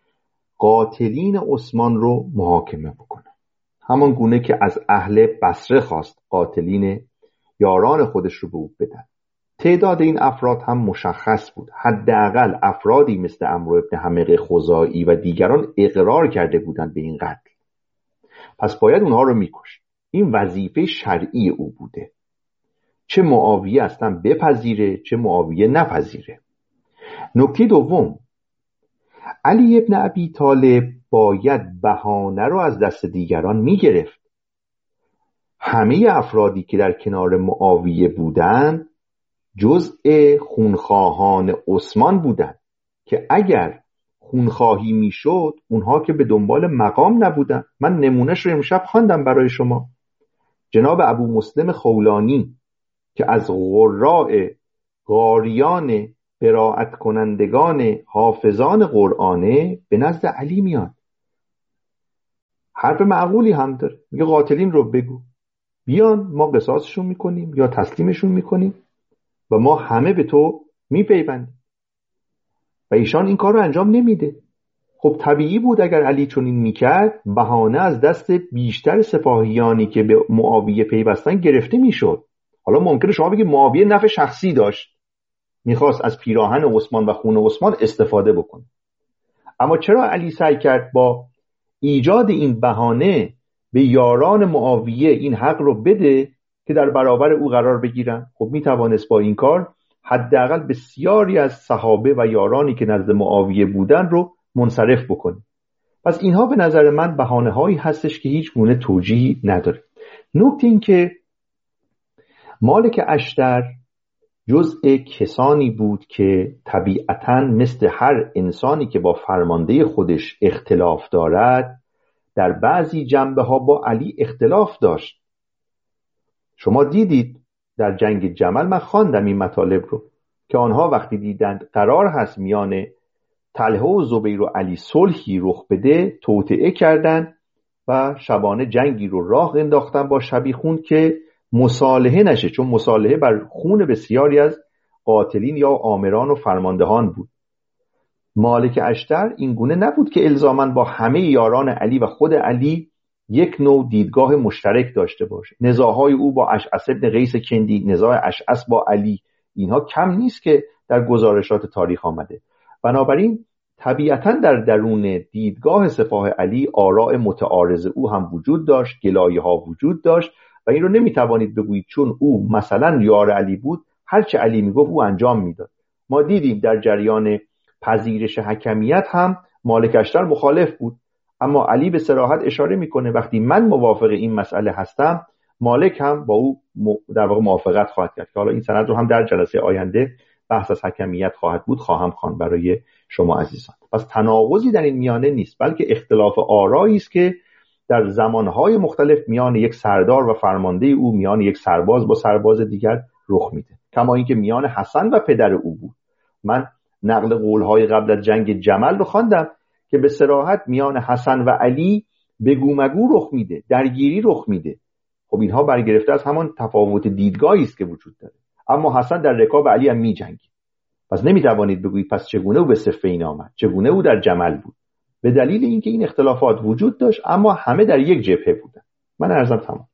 قاتلین عثمان رو محاکمه بکنه، همان گونه که از اهل بصره خواست قاتلین یاران خودش رو به او بدن. تعداد این افراد هم مشخص بود، حداقل افرادی مثل عمرو ابن حمق خزاعی و دیگران اقرار کرده بودند به این قتل، پس باید اونها رو میکشت. این وظیفه شرعی او بوده، چه معاویه اصلا بپذیره چه معاویه نپذیره. نکته دوم، علی ابن ابی طالب باید بهانه رو از دست دیگران میگرفت. همه افرادی که در کنار معاویه بودند جزء خونخواهان عثمان بودند که اگر خونخواهی میشد اونها که به دنبال مقام نبودن. من نمونهش رو امشب خواندم برای شما. جناب ابو مسلم خولانی که از قراء قاریان قرائت کنندگان حافظان قرآنه به نزد علی میاد، حرف معقولی هم داره، میگه قاتلین رو بگو بیان، ما قصاصشون میکنیم یا تسلیمشون میکنیم و ما همه به تو میپیوندیم. و ایشان این کار رو انجام نمیده. خب طبیعی بود اگر علی چنین میکرد بهانه از دست بیشتر سپاهیانی که به معاویه پیوستن گرفته میشد. حالا ممکنه شما بگید معاویه نفع شخصی داشت، میخواست از پیراهن عثمان و خون عثمان استفاده بکنه، اما چرا علی سعی کرد با ایجاد این بهانه به یاران معاویه این حق رو بده که در برابر او قرار بگیرن؟ خب میتوانست با این کار حداقل بسیاری از صحابه و یارانی که نزد معاویه بودن رو منصرف بکنه. پس اینها به نظر من بهانه هایی هستش که هیچ گونه توجیهی نداره. نکته این که مالک اشتر جزء کسانی بود که طبیعتاً مثل هر انسانی که با فرمانده خودش اختلاف دارد در بعضی جنبه ها با علی اختلاف داشت. شما دیدید در جنگ جمل، من خواندم این مطالب رو، که آنها وقتی دیدند قرار هست میان طلحه و زبیر و علی صلحی رخ بده، توطئه کردند و شبانه جنگی رو راه انداختن با شبیخون که مصالحه نشه، چون مصالحه بر خون بسیاری از قاتلین یا آمران و فرماندهان بود. مالک اشتر این گونه نبود که الزاماً با همه یاران علی و خود علی یک نوع دیدگاه مشترک داشته باشه. نزاعهای او با اشعث ابن قیس کندی، نزاع اشعث با علی، اینها کم نیست که در گزارشات تاریخ آمده. بنابراین طبیعتاً در درون دیدگاه سپاه علی آراء متعارض او هم وجود داشت، گلایه ها وجود داشت و این رو نمیتوانید بگویید چون او مثلا یار علی بود هرچه علی میگفت او انجام میداد. ما دیدیم در جریان پذیرش حکمیت هم مالک اشتر مخالف بود، اما علی به صراحت اشاره میکنه وقتی من موافق این مسئله هستم مالک هم با او در واقع موافقت خواهد کرد، که حالا این سند رو هم در جلسه آینده بحث از حکمیت خواهد بود خواهم خواند برای شما عزیزان. پس تناقضی در این میانه نیست، بلکه اختلاف آرایی است که در زمانهای مختلف میان یک سردار و فرمانده او، میان یک سرباز با سرباز دیگر رخ میده، کما اینکه میان حسن و پدر او بود. من نقل قولهای قبل از جنگ جمل رو خواندم که به صراحت میان حسن و علی بگو مگو رخ میده، درگیری رخ میده. خب اینها برگرفته از همان تفاوت دیدگاهی است که وجود داره، اما حسن در رکاب علی هم میجنگید. پس نمیتوانید بگویید پس چگونه او به صفین آمد، چگونه او در جمل بود، به دلیل اینکه این اختلافات وجود داشت اما همه در یک جبهه بودن. من عرضم تمام.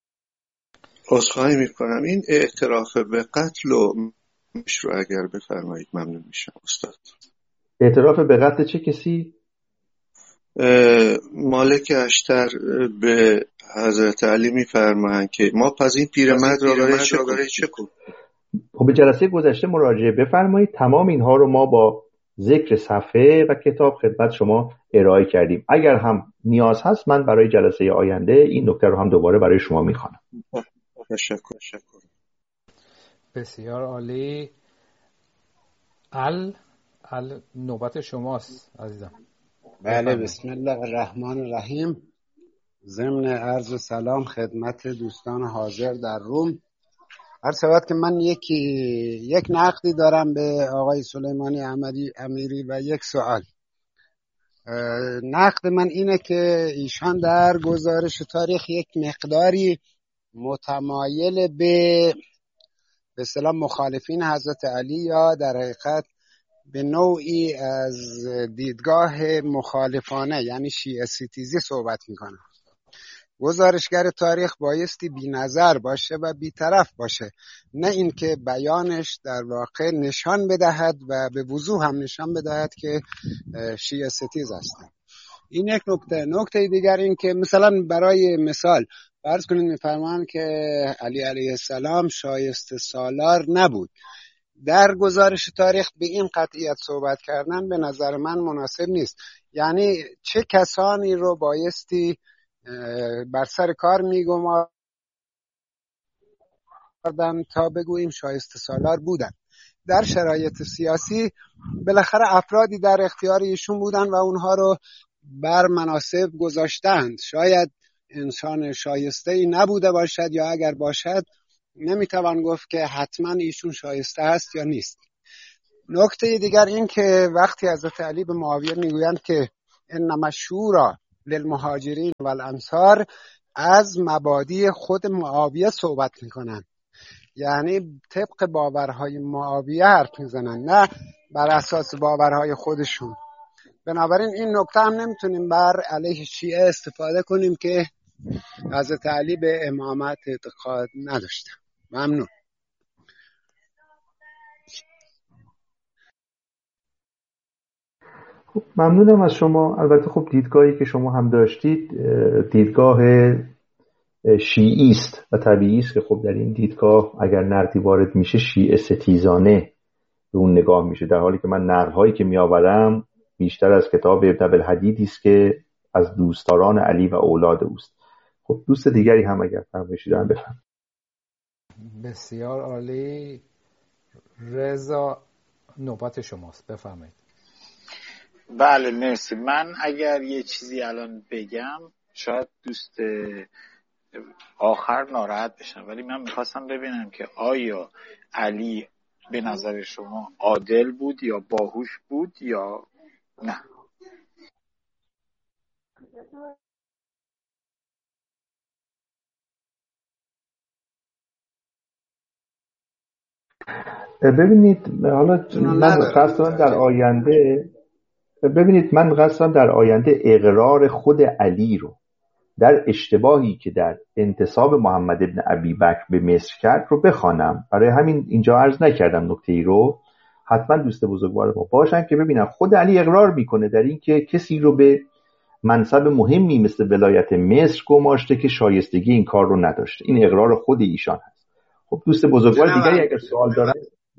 عذرخواهی میکنم، این اعتراف به قتل و رو اگر بفرمایید ممنون میشم استاد. اعتراف به قتل چه کسی؟ مالک اشتر به حضرت علی میفرمایند که ما پس این پیرمرد را برای چه کنیم؟ خب به جلسه گذشته مراجعه بفرمایید. تمام اینها رو ما با ذکر صفحه و کتاب خدمت شما ارائه کردیم. اگر هم نیاز هست من برای جلسه آینده این نکته رو هم دوباره برای شما میخوانم. تشکر. تشکر. بسیار عالی. ال ال نوبت شماست عزیزم. بله، بسم الله الرحمن الرحیم. ضمن عرض سلام خدمت دوستان حاضر در روم، عرض شود که من یکی یک نقدی دارم به آقای سلیمانی امیری و یک سوال. نقد من اینه که ایشان در گزارش تاریخ یک مقداری متمایل به به اصطلاح مخالفین حضرت علی یا در حقیقت به نوعی از دیدگاه مخالفانه یعنی شیعه ستیزی صحبت میکنه. گزارشگر تاریخ بایستی بی نظر باشه و بی طرف باشه، نه اینکه بیانش در واقع نشان بدهد و به وضوح هم نشان بدهد که شیعه ستیز هستن. این یک نکته. نکته دیگر این که مثلا برای مثال فرض کنید میفرمان که علی علیه السلام شایسته سالار نبود. در گزارش تاریخ به این قطعیت صحبت کردن به نظر من مناسب نیست. یعنی چه کسانی رو بایستی بر سر کار میگماردن تا بگوییم شایسته سالار بودن. در شرایط سیاسی بالاخره افرادی در اختیار ایشون بودن و اونها رو بر مناصب گذاشتند. شاید انسان شایسته‌ای نبوده باشد، یا اگر باشد نمیتوان گفت که حتما ایشون شایسته است یا نیست. نکته دیگر این که وقتی حضرت علی به معاویه میگویند که انما الشورى للمهاجرین والانصار، از مبادی خود معاویه صحبت میکنن، یعنی طبق باورهای معاویه حرف میزنن، نه بر اساس باورهای خودشون. بنابراین این نکته هم نمیتونیم بر علیه شیعه استفاده کنیم که حضرت علی به امامت اعتقاد نداشتن. ممنون. خب ممنونم از شما. البته خب دیدگاهی که شما هم داشتید دیدگاه شیعی است و طبیعی است که خب در این دیدگاه اگر نقدی وارد میشه شیعه ستیزانه به اون نگاه میشه، در حالی که من نقل‌هایی که میآورم بیشتر از کتاب ابن ابوالحدیدی است که از دوستداران علی و اولاد اوست. خب دوست دیگری هم اگر فرمایشی دارن بفرمایید. بسیار عالی. رضا نوبت شماست، بفرمایید. بله مرسی. من اگر یه چیزی الان بگم شاید دوست آخر ناراحت بشن، ولی من میخواستم ببینم که آیا علی به نظر شما عادل بود یا باهوش بود یا نه؟ ببینید حالا من قصدم در آینده ببینید من قصدم در آینده اقرار خود علی رو در اشتباهی که در انتساب محمد ابن ابی بکر به مصر کرد رو بخوانم. برای همین اینجا عرض نکردم نکته ای رو. حتما دوست بزرگوار ما باشن که ببینن خود علی اقرار میکنه در این که کسی رو به منصب مهمی مثل ولایت مصر گماشته که شایستگی این کار رو نداشته. این اقرار خود ایشان هست. خب دوست بزرگوار دیگری اگر سوال دارن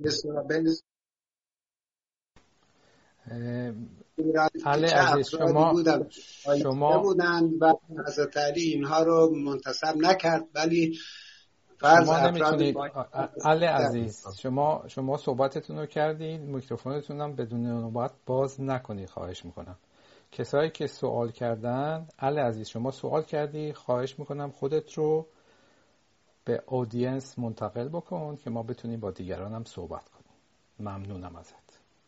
علی عزیز شما شما بودند و حضرت علی اینها رو منتسب نکرد، ولی فرض شما نمیتونید. علی عزیز شما شما صحبتتون رو کردید، میکروفونتون هم بدون نوبت باز نکنید خواهش میکنم. کسایی که سوال کردن، علی عزیز شما سوال کردی، خواهش میکنم خودت رو به اودینس منتقل بکن که ما بتونیم با دیگران هم صحبت کنیم. ممنونم ازت.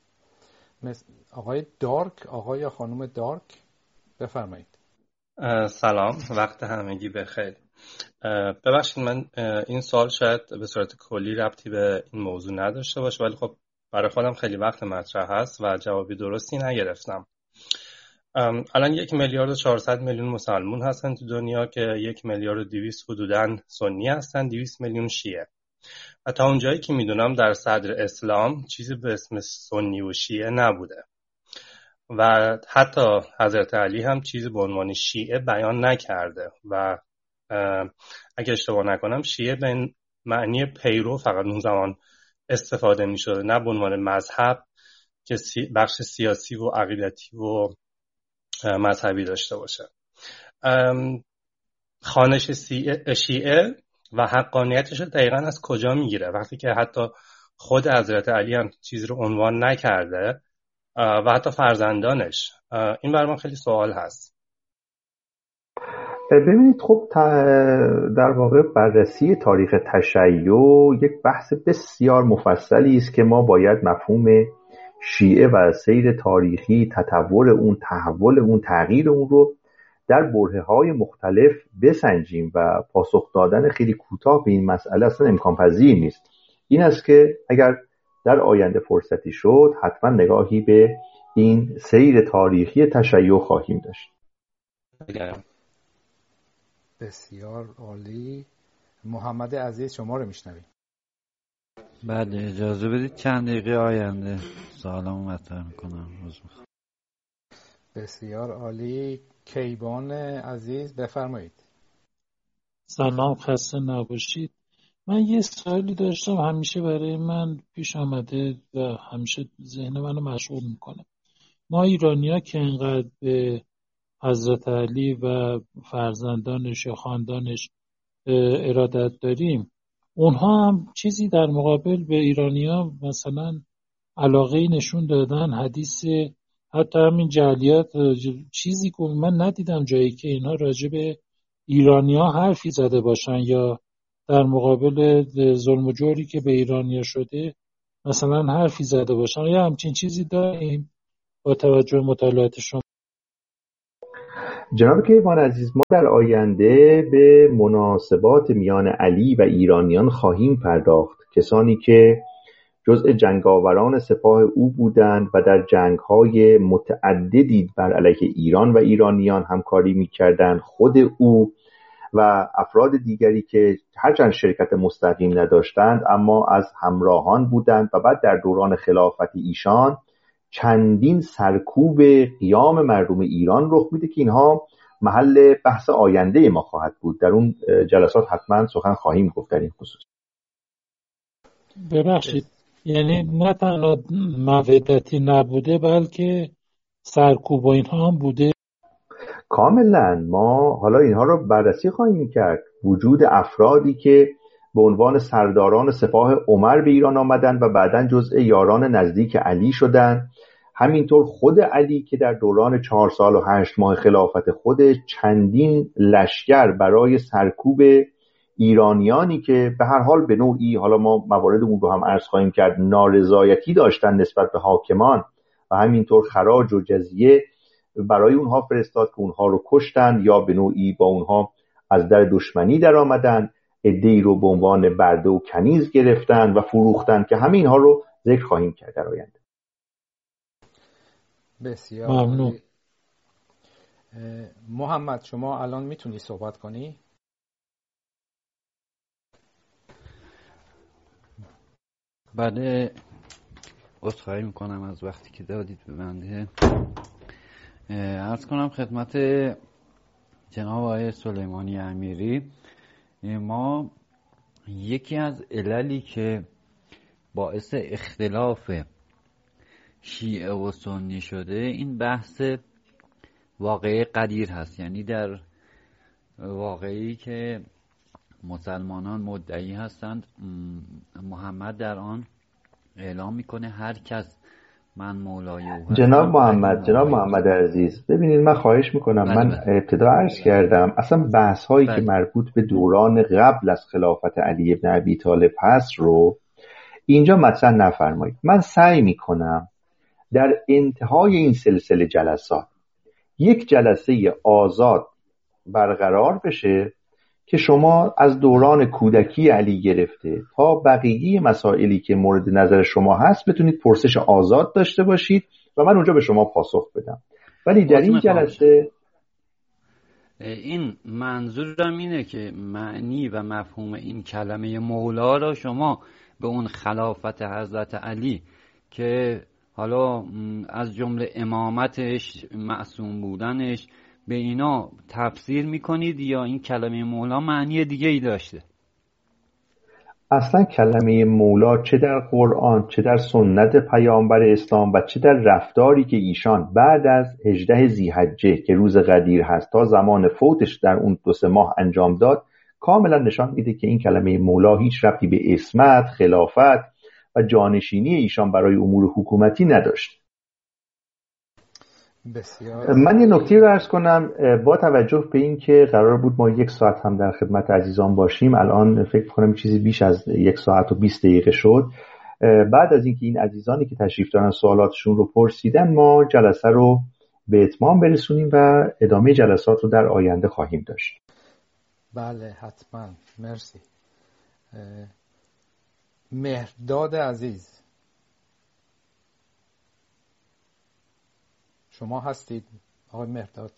آقای دارک، آقای یا خانم دارک بفرمایید. سلام، وقت همگی بخیر. ببخشید من این سوال شاید به صورت کلی ربطی به این موضوع نداشته باشه، ولی خب برای خودم خیلی وقت مطرح هست و جوابی درستی نگرفتم. الان یک میلیارد و چهارصد میلیون مسلمون هستن تو دنیا که یک میلیارد و دویست حدوداً سنی هستن، دویست میلیون شیعه. و تا اونجایی که میدونم در صدر اسلام چیزی به اسم سنی و شیعه نبوده و حتی حضرت علی هم چیزی به عنوان شیعه بیان نکرده و اگه اشتباه نکنم شیعه به معنی پیرو فقط اون زمان استفاده میشده، نه به عنوان مذهب که بخش سیاسی و عقیدتی و مذهبی داشته باشه. خوانش شیعه و حقانیتش رو دقیقاً از کجا میگیره وقتی که حتی خود حضرت علی هم چیزی رو عنوان نکرده و حتی فرزندانش؟ این برای من خیلی سوال هست. ببینید خب در واقع بررسی تاریخ تشیع یک بحث بسیار مفصلی است که ما باید مفهوم شیعه و سیر تاریخی، تطور اون، تحول اون، تغییر اون رو در برهه‌های مختلف بسنجیم و پاسخ دادن خیلی کوتاه به این مسئله اصلا امکان پذیر نیست. این است که اگر در آینده فرصتی شد حتما نگاهی به این سیر تاریخی تشیع خواهیم داشت. بسیار عالی. محمد عزیز شما رو میشنویم. بله اجازه بدید چند دقیقه آینده سوالمو مطرح میکنم. بسیار عالی. کیوان عزیز بفرمایید. سلام، خسته نباشید. من یه سوالی داشتم همیشه برای من پیش آمده و همیشه ذهن منو مشغول میکنه. ما ایرانی‌ها که اینقدر به حضرت علی و فرزندانش یا خاندانش ارادت داریم، اونها هم چیزی در مقابل به ایرانی‌ها مثلا علاقه نشون دادن؟ حدیث حتی همین جعلیات چیزی که من ندیدم جایی که اینها راجع به ایرانی‌ها حرفی زده باشن یا در مقابل ظلم و جوری که به ایرانی‌ها شده مثلا حرفی زده باشن، یا همچین چیزی داریم با توجه مطالعات شما؟ جناب کیوان عزیز، ما در آینده به مناسبات میان علی و ایرانیان خواهیم پرداخت. کسانی که جزء جنگاوران سپاه او بودند و در جنگ‌های متعددی بر علیه ایران و ایرانیان همکاری می‌کردند، خود او و افراد دیگری که هرچند شرکت مستقیم نداشتند اما از همراهان بودند، و بعد در دوران خلافت ایشان چندین سرکوب قیام مردم ایران رخ میده که اینها محل بحث آینده ما خواهد بود. در اون جلسات حتما سخن خواهیم گفت در این خصوص. ببخشید، یعنی نه تنها مودتی نبوده بلکه سرکوب و اینها هم بوده؟ کاملا. ما حالا اینها رو بررسی خواهیم کرد. وجود افرادی که به عنوان سرداران سپاه عمر به ایران آمدند و بعداً جزء یاران نزدیک علی شدند. همینطور خود علی که در دوران چهار سال و هشت ماه خلافت خودش چندین لشکر برای سرکوب ایرانیانی که به هر حال به نوعی، حالا ما موارد اون رو هم عرض خواهیم کرد، نارضایتی داشتن نسبت به حاکمان و همینطور خراج و جزیه، برای اونها فرستاد که اونها رو کشتن یا به نوعی با اونها از در دشمنی در آمدن، عده‌ای رو به عنوان برده و کنیز گرفتن و فروختن که همه اینها رو ذکر خواهیم کرد در آینده. بسیار ممنون. محمد، شما الان میتونی صحبت کنی؟ بله، عذرخواهی میکنم از وقتی که دادید به بنده. عرض کنم خدمت جناب آقای سلیمانی امیری، ما یکی از عللی که باعث اختلاف شیعه و سنی شده این بحث واقعه قدیر هست. یعنی در واقعی که مسلمانان مدعی هستند، محمد در آن اعلام میکنه هر کس من مولای او هستم. جناب محمد جناب محمد عزیز، ببینید من خواهش میکنم، بله من بله. ابتدا عرض کردم اصلا بحث هایی بله. که مربوط به دوران قبل از خلافت علی ابن ابی طالب هست رو اینجا مطرح نفرمایید. من سعی میکنم در انتهای این سلسله جلسات یک جلسه آزاد برقرار بشه که شما از دوران کودکی علی گرفته تا بقیه مسائلی که مورد نظر شما هست بتونید پرسش آزاد داشته باشید و من اونجا به شما پاسخ بدم. ولی در این جلسه این منظورم اینه که معنی و مفهوم این کلمه مولا را شما به اون خلافت حضرت علی که حالا از جمله امامتش، معصوم بودنش، به اینا تفسیر میکنید یا این کلمه مولا معنی دیگه ای داشته؟ اصلا کلمه مولا چه در قرآن، چه در سنت پیامبر اسلام و چه در رفتاری که ایشان بعد از هجده ذی‌حجه که روز قدیر هست تا زمان فوتش در اون دو سه ماه انجام داد، کاملا نشان میده که این کلمه مولا هیچ ربطی به عصمت، خلافت و جانشینی ایشان برای امور حکومتی نداشت. بسیار. من یه نکته رو عرض کنم، با توجه به این که قرار بود ما یک ساعت هم در خدمت عزیزان باشیم، الان فکر کنم چیزی بیش از یک ساعت و بیست دقیقه شد. بعد از اینکه این عزیزانی که تشریف دارن سوالاتشون رو پرسیدن، ما جلسه رو به اتمام برسونیم و ادامه جلسات رو در آینده خواهیم داشت. بله حتما. مرسی. مهرداد عزیز، شما هستید آقای مهرداد؟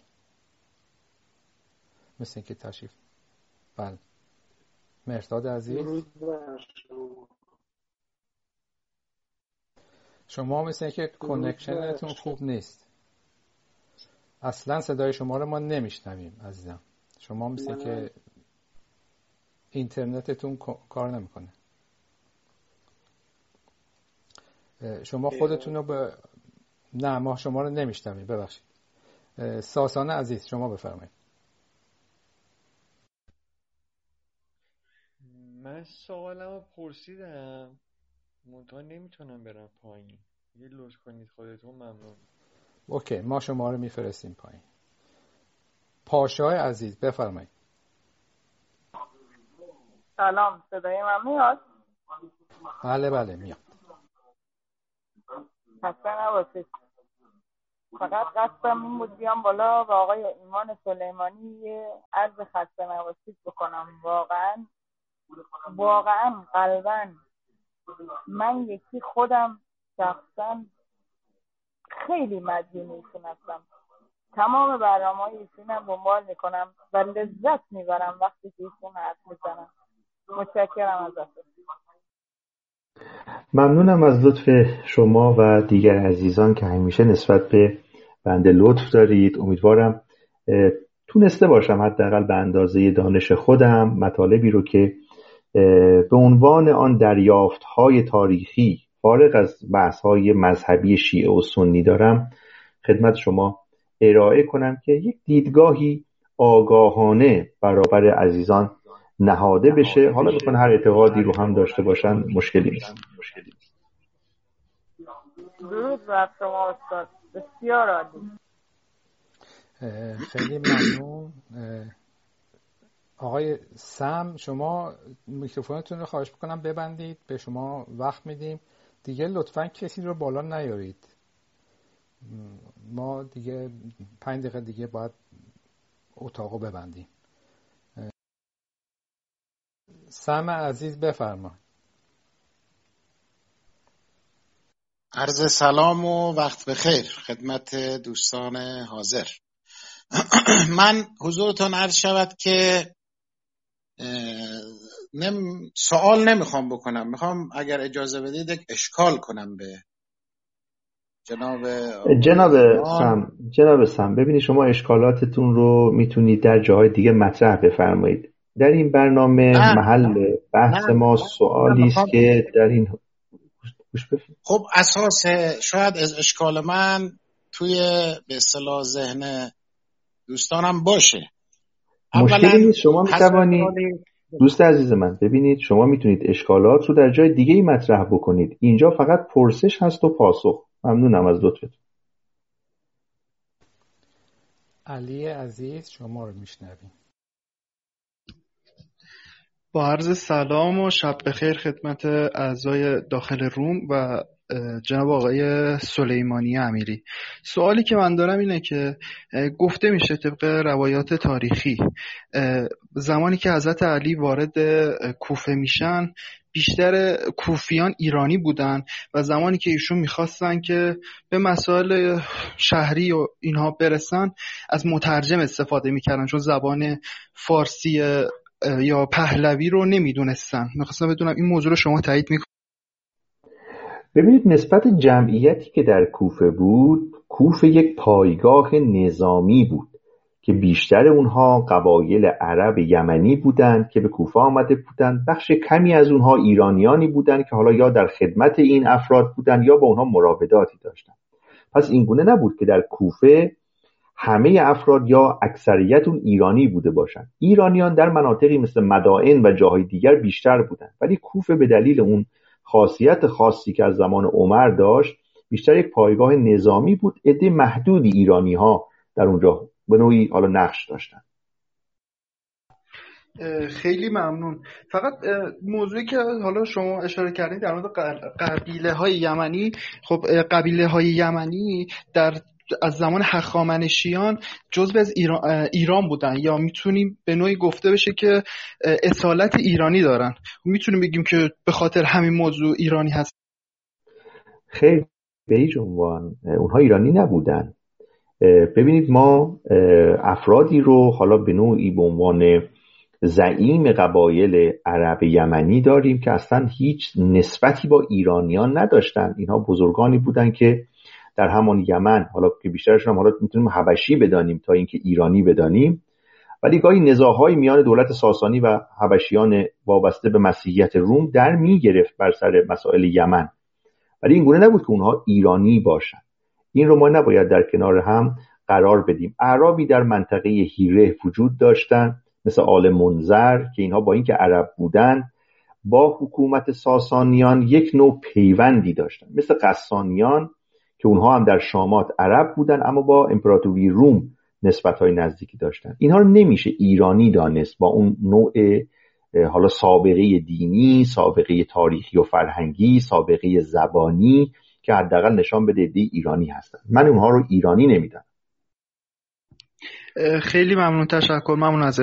مثل اینکه تشریف. بله مهرداد عزیز، شما مثل اینکه کانکشنتون خوب نیست، اصلا صدای شما رو ما نمیشنویم عزیزم. شما مثل اینکه اینترنتتون کار نمیکنه. شما خودتون رو به نه ما شما رو نمیشنویم، ببخشید. ساسانه عزیز شما بفرمایید. من سوالم رو پرسیدم، منتها نمیتونم برم پایین. یه لطف کنید خودتون، ممنون. اوکی، ما شما رو میفرستیم پایین. پاشای عزیز بفرمایید. سلام، صدای من میاد؟ بله بله میاد. خسته نباشید. فقط قصدم این بود بیام بالا و آقای ایمان سلیمانی یه عرض خسته نباشید بکنم. واقعا واقعا قلبا من یکی خودم شخصا خیلی مدیون ایشون هستم. تمام برنامه‌های ایشونم دنبال میکنم و لذت میبرم وقتی که ایشون حرف میزنم. متشکرم ازتون. ممنونم از لطف شما و دیگر عزیزان که همیشه نسبت به بنده لطف دارید. امیدوارم تونسته باشم حداقل به اندازه دانش خودم مطالبی رو که به عنوان آن دریافت‌های تاریخی فارغ از بحث‌های مذهبی شیعه و سنی دارم خدمت شما ارائه کنم که یک دیدگاهی آگاهانه برابر عزیزان نهاده بشه. حالا بکنه هر اعتقادی رو هم داشته باشن مشکلی نیست. درود بر شما استاد، بسیار عالی. خیلی ممنون. آقای سم، شما میکروفونتون رو خواهش بکنم ببندید، به شما وقت میدیم دیگه. لطفاً کسی رو بالا نیارید، ما دیگه پنج دقیقه دیگه باید اتاقو ببندیم. سم عزیز بفرما. عرض سلام و وقت بخیر خدمت دوستان حاضر. من حضورتون عرض شود که نم سوال نمیخوام بکنم، میخوام اگر اجازه بدید یک اشکال کنم به جناب جناب سم. جناب سم ببینید، شما اشکالاتتون رو میتونید در جاهای دیگه مطرح بفرمایید. در این برنامه نه. محل بحث نه. ما سوالی است که در این خب اساس شاید از اشکال من توی به اصطلاح ذهن دوستانم باشه. مشکلی نیست، شما میتوانید دوست عزیز من ببینید، شما میتونید اشکالات رو در جای دیگه ای مطرح بکنید. اینجا فقط پرسش هست و پاسخ. ممنونم از لطفتون. علی عزیز شما رو میشنویم. با عرض سلام و شب بخیر خدمت اعضای داخل روم و جناب آقای سلیمانی امیری. سوالی که من دارم اینه که گفته میشه طبق روایات تاریخی زمانی که حضرت علی وارد کوفه میشن بیشتر کوفیان ایرانی بودن و زمانی که ایشون میخواستن که به مسائل شهری و اینها برسن از مترجم استفاده میکردن، چون زبان فارسی یا پهلوی رو نمیدونستن. میخواستم بدونم این موضوع رو شما تایید میکنید؟ ببینید، نسبت جمعیتی که در کوفه بود، کوفه یک پایگاه نظامی بود که بیشتر اونها قبایل عرب یمنی بودند که به کوفه آمده بودند. بخش کمی از اونها ایرانیانی بودند که حالا یا در خدمت این افراد بودند یا با اونها مراوداتی داشتند. پس اینگونه نبود که در کوفه همه افراد یا اکثریت اون ایرانی بوده باشند. ایرانیان در مناطقی مثل مدائن و جاهای دیگر بیشتر بودند، ولی کوفه به دلیل اون خاصیت خاصی که از زمان عمر داشت بیشتر یک پایگاه نظامی بود. عده محدودی ایرانی ها در اونجا به نوعی حالا نقش داشتن. خیلی ممنون. فقط موضوعی که حالا شما اشاره کردید در مورد قبیله های یمنی، خب قبیله های یمنی در از زمان هخامنشیان جزو از ایران, ایران بودن، یا میتونیم به نوعی گفته بشه که اصالت ایرانی دارن. میتونیم بگیم که به خاطر همین موضوع ایرانی هست؟ خیلی به هیچ عنوان اونها ایرانی نبودن. ببینید، ما افرادی رو حالا به نوعی به عنوان زعیم قبایل عرب یمنی داریم که اصلا هیچ نسبتی با ایرانیان نداشتن. اینها بزرگانی بودن که در همان یمن، حالا که بیشترشون هم حالا میتونیم حبشی بدانیم تا اینکه ایرانی بدانیم، ولی گاهی نزاع‌های میان دولت ساسانی و حبشیان وابسته به مسیحیت روم در میگرفت بر سر مسائل یمن، ولی این گونه نبود که اونها ایرانی باشن. این رو ما نباید در کنار هم قرار بدیم. اعرابی در منطقه هیره وجود داشتن مثل آل منذر که اینها با اینکه عرب بودن با حکومت ساسانیان یک نوع پیوندی داشتن، مثل غسانیان که اونها هم در شامات عرب بودن اما با امپراتوری روم نسبت‌های نزدیکی داشتن. اینها رو نمیشه ایرانی دانست با اون نوع حالا سابقه دینی، سابقه تاریخی و فرهنگی، سابقه زبانی که حداقل نشان بده دی ایرانی هستن. من اونها رو ایرانی نمیدم. خیلی ممنون، تشکر. ممنون از